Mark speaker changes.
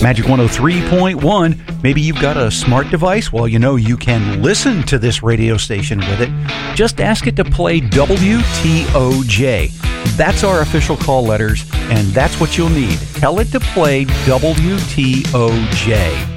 Speaker 1: Magic 103.1. Maybe you've got a smart device. Well, you know you can listen to this radio station with it. Just ask it to play WTOJ. That's our official call letters, and that's what you'll need. Tell it to play WTOJ.